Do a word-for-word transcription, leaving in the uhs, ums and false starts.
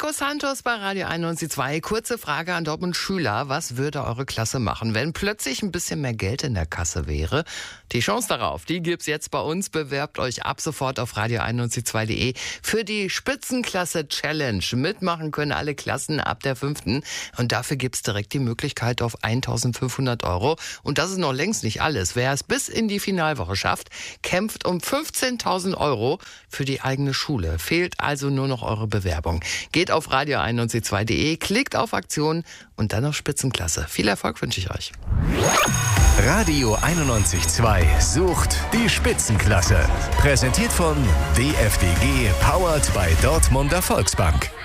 Markus Santos bei Radio einundneunzig Komma zwei. Kurze Frage an Dortmund Schüler. Was würde eure Klasse machen, wenn plötzlich ein bisschen mehr Geld in der Kasse wäre? Die Chance darauf, die gibt's jetzt bei uns. Bewerbt euch ab sofort auf radio einundneunzig Komma zwei punkt de für die Spitzenklasse Challenge. Mitmachen können alle Klassen ab der fünften. Und dafür gibt's direkt die Möglichkeit auf eintausendfünfhundert Euro. Und das ist noch längst nicht alles. Wer es bis in die Finalwoche schafft, kämpft um fünfzehntausend Euro für die eigene Schule. Fehlt also nur noch eure Bewerbung. Geht auf radio einundneunzig Komma zwei punkt de, klickt auf Aktion und dann auf Spitzenklasse. Viel Erfolg wünsche ich euch. Radio einundneunzig Komma zwei sucht die Spitzenklasse. Präsentiert von D F D G, powered by Dortmunder Volksbank.